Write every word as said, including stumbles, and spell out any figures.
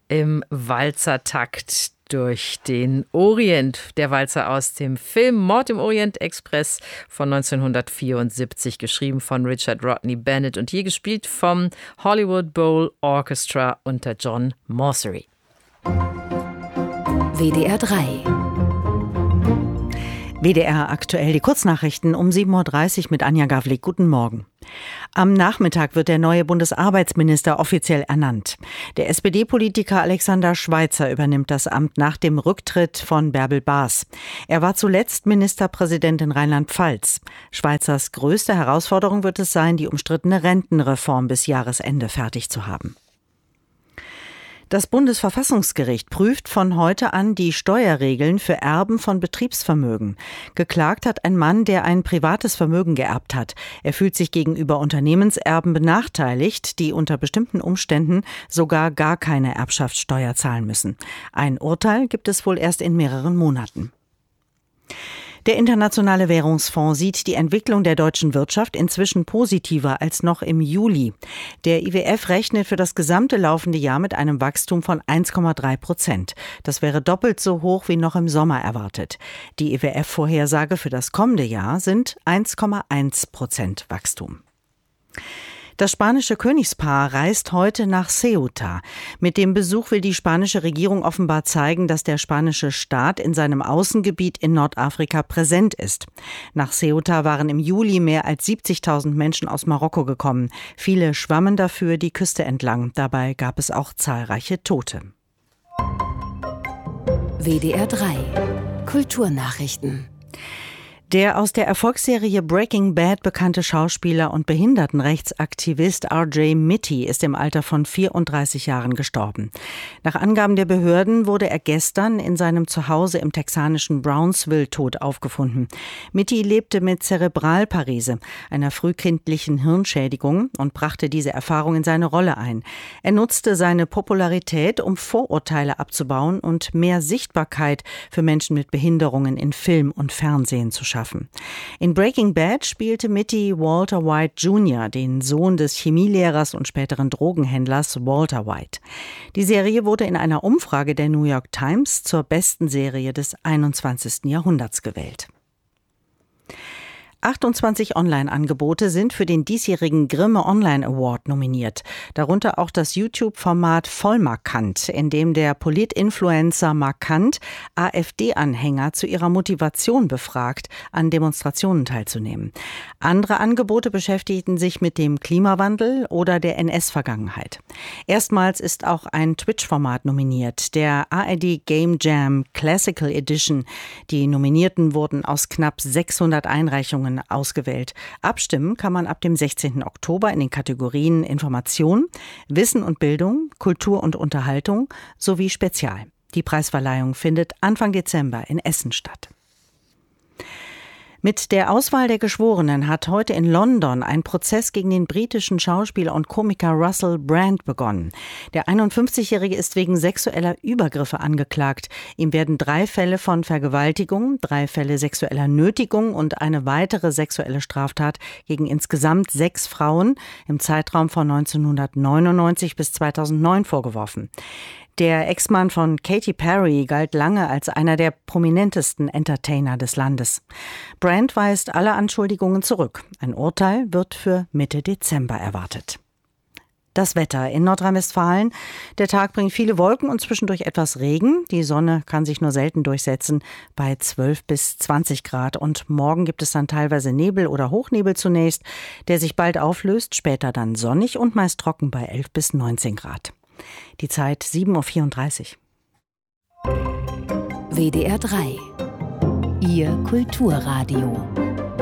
im Walzertakt durch den Orient. Der Walzer aus dem Film Mord im Orient Express von neunzehnhundertvierundsiebzig, geschrieben von Richard Rodney Bennett und hier gespielt vom Hollywood Bowl Orchestra unter John Morsery. W D R drei. W D R aktuell, die Kurznachrichten um sieben Uhr dreißig mit Anja Gavlik. Guten Morgen. Am Nachmittag wird der neue Bundesarbeitsminister offiziell ernannt. Der S P D-Politiker Alexander Schweitzer übernimmt das Amt nach dem Rücktritt von Bärbel Baas. Er war zuletzt Ministerpräsident in Rheinland-Pfalz. Schweitzers größte Herausforderung wird es sein, die umstrittene Rentenreform bis Jahresende fertig zu haben. Das Bundesverfassungsgericht prüft von heute an die Steuerregeln für Erben von Betriebsvermögen. Geklagt hat ein Mann, der ein privates Vermögen geerbt hat. Er fühlt sich gegenüber Unternehmenserben benachteiligt, die unter bestimmten Umständen sogar gar keine Erbschaftssteuer zahlen müssen. Ein Urteil gibt es wohl erst in mehreren Monaten. Der Internationale Währungsfonds sieht die Entwicklung der deutschen Wirtschaft inzwischen positiver als noch im Juli. Der I W F rechnet für das gesamte laufende Jahr mit einem Wachstum von eins Komma drei Prozent. Das wäre doppelt so hoch wie noch im Sommer erwartet. Die I W F-Vorhersage für das kommende Jahr sind eins Komma eins Prozent Wachstum. Das spanische Königspaar reist heute nach Ceuta. Mit dem Besuch will die spanische Regierung offenbar zeigen, dass der spanische Staat in seinem Außengebiet in Nordafrika präsent ist. Nach Ceuta waren im Juli mehr als siebzigtausend Menschen aus Marokko gekommen. Viele schwammen dafür die Küste entlang. Dabei gab es auch zahlreiche Tote. W D R drei Kulturnachrichten. Der aus der Erfolgsserie Breaking Bad bekannte Schauspieler und Behindertenrechtsaktivist R J Mitte ist im Alter von vierunddreißig Jahren gestorben. Nach Angaben der Behörden wurde er gestern in seinem Zuhause im texanischen Brownsville tot aufgefunden. Mitte lebte mit Zerebralparese, einer frühkindlichen Hirnschädigung, und brachte diese Erfahrung in seine Rolle ein. Er nutzte seine Popularität, um Vorurteile abzubauen und mehr Sichtbarkeit für Menschen mit Behinderungen in Film und Fernsehen zu schaffen. In Breaking Bad spielte Mitte Walter White Junior, den Sohn des Chemielehrers und späteren Drogenhändlers Walter White. Die Serie wurde in einer Umfrage der New York Times zur besten Serie des einundzwanzigsten Jahrhunderts gewählt. achtundzwanzig Online-Angebote sind für den diesjährigen Grimme Online Award nominiert. Darunter auch das YouTube-Format Vollmarkant, in dem der Polit-Influencer Markant AfD-Anhänger zu ihrer Motivation befragt, an Demonstrationen teilzunehmen. Andere Angebote beschäftigten sich mit dem Klimawandel oder der N S-Vergangenheit. Erstmals ist auch ein Twitch-Format nominiert, der A R D Game Jam Classical Edition. Die Nominierten wurden aus knapp sechshundert Einreichungen ausgewählt. Abstimmen kann man ab dem sechzehnten Oktober in den Kategorien Information, Wissen und Bildung, Kultur und Unterhaltung sowie Spezial. Die Preisverleihung findet Anfang Dezember in Essen statt. Mit der Auswahl der Geschworenen hat heute in London ein Prozess gegen den britischen Schauspieler und Komiker Russell Brand begonnen. Der einundfünfzigjährige ist wegen sexueller Übergriffe angeklagt. Ihm werden drei Fälle von Vergewaltigung, drei Fälle sexueller Nötigung und eine weitere sexuelle Straftat gegen insgesamt sechs Frauen im Zeitraum von neunzehnhundertneunundneunzig bis zweitausendneun vorgeworfen. Der Ex-Mann von Katy Perry galt lange als einer der prominentesten Entertainer des Landes. Brand weist alle Anschuldigungen zurück. Ein Urteil wird für Mitte Dezember erwartet. Das Wetter in Nordrhein-Westfalen. Der Tag bringt viele Wolken und zwischendurch etwas Regen. Die Sonne kann sich nur selten durchsetzen bei zwölf bis zwanzig Grad. Und morgen gibt es dann teilweise Nebel oder Hochnebel zunächst, der sich bald auflöst, später dann sonnig und meist trocken bei elf bis neunzehn Grad. Die Zeit sieben Uhr vierunddreißig. W D R drei. Ihr Kulturradio.